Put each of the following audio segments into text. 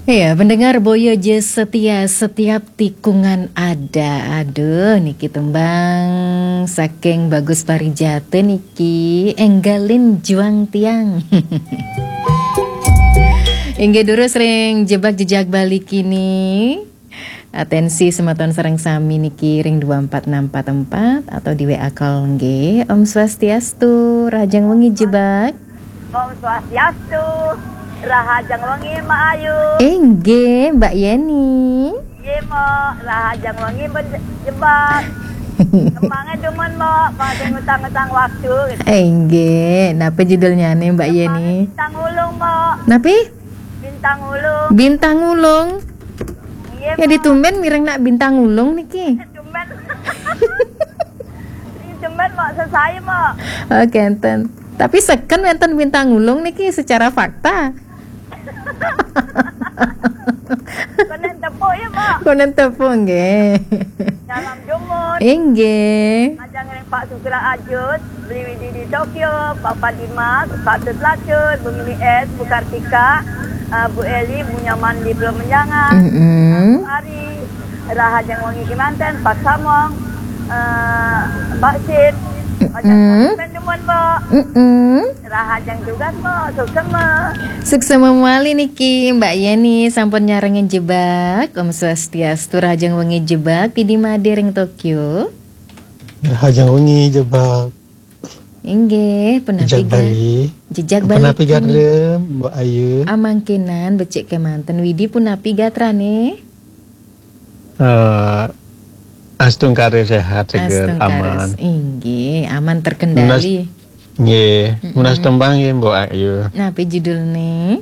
Ya, pendengar Boyo je setia setiap tikungan ada. Aduh, niki tembang saking Bagus Parijate niki enggalin juang tiang. Inggih dulu sering jebak jejak balik ini. Atensi semeton sareng sami niki ring 24644 atau di WA call nggih. Om Swastiastu, rajang wengi jebak. Om Swastiastu. Rahajang wangi Mak Ayu. Enggih, Mbak Yeni. Iya Mak, rahajang wangi jebak. Kemangnya demen Mak, pada ngutang-ngutang waktu. Enggih, napa judulnya nih Mbak Yeni? Bintang ulung Mak. Napi? Bintang ulung. Bintang ulung. Iya Ya ditumben mireng nak bintang ulung niki. Tumben. Ini tumben Mak, selesai Mak. Oke, enten. Tapi seken enten bintang ulung niki secara fakta. Konen tepuk ya Mak. Konen tepung nggih. Dalam jumut. Nggih. Ajang ring Pak Sukra Ajut, beli Widi di Tokyo, Papa Dimas, Pak Tut Lacut, Bu Mimi S, Bu Kartika, Bu Eli, Bu Nyaman di Belum Menjangan, Bu Ari, Rahajang Wangi Kemanten, Pak Samong, Mbak Sid, Ajang Pendemun Mbak, Rahajang juga Mbak, Suksema. Suksema muali niki Mbak Yeni sampun nyarengin jebak. Om Swastiastu rajang wengi jebak di Madering Tokyo. Rahajang wengi jebak. Inggih, Jejak balik. Jejak balik. Penapi gadrem, Mbak Ayu. Amangkinan becek kemanten Widi punapi gatrane. Astung karir sehat seger aman. Inggih, aman terkendali. Nggih, munas tembang nggih Mbak Ayu. Napa judulnya?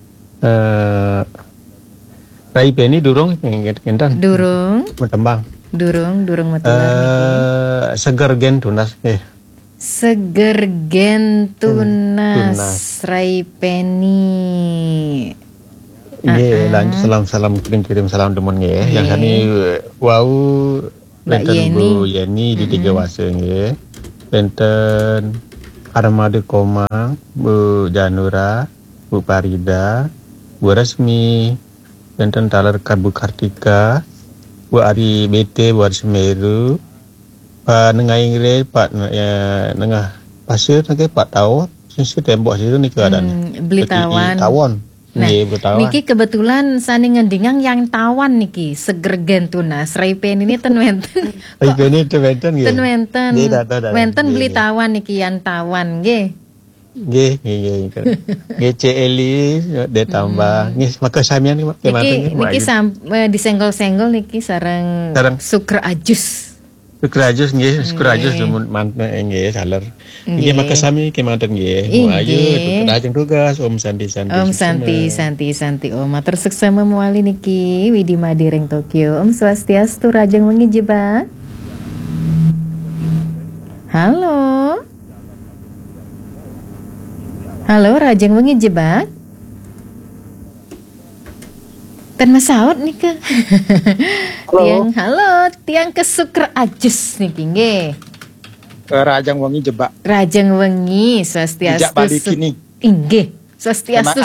Rai Beni durung kinten. Durung. Tembang. Durung metular. Seger gen tunas nggih. Seger gen tunas Rai Penny. Nggih, lanjut salam kirim salam demun nggih. Yang kami wau benten Bu Yeni di Tiga Wase nggih. Benten Armada Komang, Bu Janura, Bu Parida, Bu Resmi, benten Taler Bu Kartika, Bu Ari BT, Bu Ari Semeru, Pak Nengah Inggris, Pak Nengah Pasir, Pak Tawon, sisi tembok situ nih keadaannya. Beli tawon. Nah, niki kebetulan sani ngendingang yang tawan niki seger gen tunas Raipen ini ten wenten. Raipen ini ten wenten nggih. Ten wenten. Wenten beli tawan niki yang tawan nggih. Nggih. GCLI ditambah nggih maka samian niki disenggol-senggol niki sareng Sukra Ajus. Sukrajus nggih, Sukrajus demun mantep nggih saler. Nggih maka sami kemanten nggih. Ayo ajeng tugas Om Santi. Om Santi Om matur suksema muali niki Widi Madering Tokyo. Om Swastiastu rajeng wengi jebak. Halo. Halo rajeng wengi jebak. Ten masaut nih ke. Tiang ke Sukra Ajus niki nggih. Rajang wengi jebak. Rajang wengi Swastiastu. Jejak balik ini. Inggih, Swastiastu.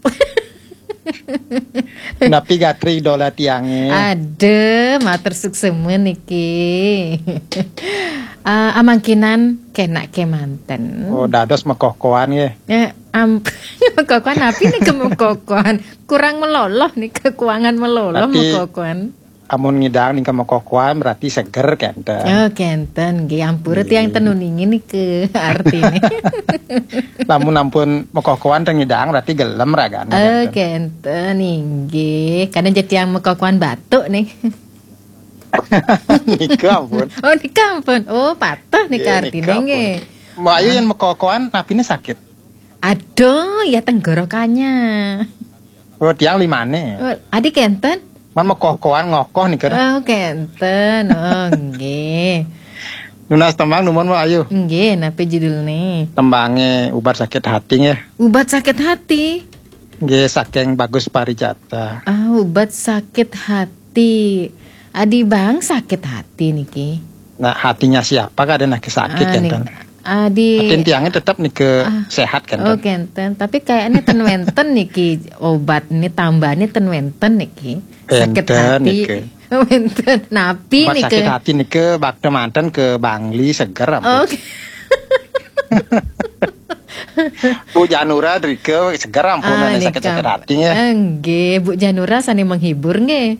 Napi gatri idola tiangnya. Ada matur suksema niki. Amangkinan kena kemanten. Oh, dados mekokoan ya. Mekokoan api nih kemekokoan. Kurang meloloh nih kekuangan meloloh mekokoan. Amun ngidang nih kemekokoan berarti seger kenten. Oh kenten, nggih ampura tiang tenuningin nih ke artine. Lamun ampun mekokoan teng ngidang berarti gelem ragan. Oh kenten nggih. Kadang jadi yang mekokoan batuk nih. Nika ampun. Oh nika ampun. Oh patah nih artine nggih. Mbak Ayu yang mekokoan napine sakit. Aduh, ya tenggorokannya. Oh, tiang limane. Oh, adik kenten? Man mekokoan ngokoh nih kan. Oh, kenten. Oh, nggih. Nunas tembang numun Mbak Ayu. Nggih, napa judulnya? Tembangnya ubat sakit hati ya. Ubat sakit hati. Nggih, saking Bagus Parijata. Ubat sakit hati. Adi Bang sakit hati niki. Nah, hatinya siapa kadang sakit kan? Di tiangnya tetap nih ke sehat kan. Oh kenten, tapi kayaknya ten wenten niki obat ini tambahnya ten wenten niki sakit hati. Wenten napi niki. Sakit hati nih ke bakte mantan ke Bangli seger. Oke. Bu Janura dari ke seger ampun sakit hatinya. Nggih, Bu Janura sani menghibur nggih.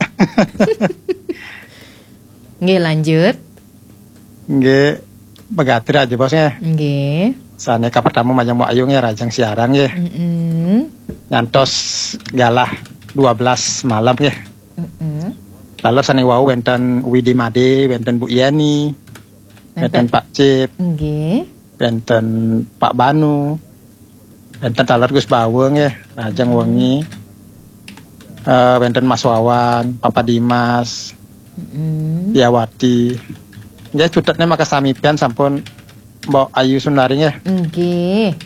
Nggih lanjut. Nggih. Begatir aja bosnya. Nggih. Sane ka pertama majang Mbak Ayung ya rajang siaran ya. Ngantos galah 12 malam ya. Lalu sane wau wenten Widi Made, wenten Bu Yani, wenten Pak Cip. Nggih. Wenten Pak Banu. Wenten talar Gus Baweng ya, rajang wengi. Wenten Mas Wawan, Papa Dimas. Diawati. Ya cututnya maka samipian sampun Mbok Ayu Sundaring ya. Nggih.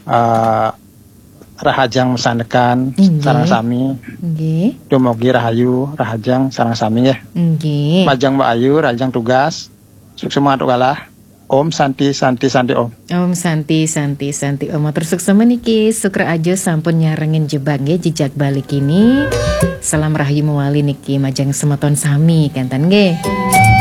Rahajang mesanekan sareng sami. Nggih. Dumogi Rahayu, Rahajang sareng sami ya. Nggih. Majang Mbak Ayu, rajang tugas. Sukses semangat kalah. Om Santi Om. Om Santi Om. Terus sukses niki Sukra aja sampun nyarengin jebak nggih jejak balik ini. Salam rahayu mewali niki majang semeton sami kenten nggih.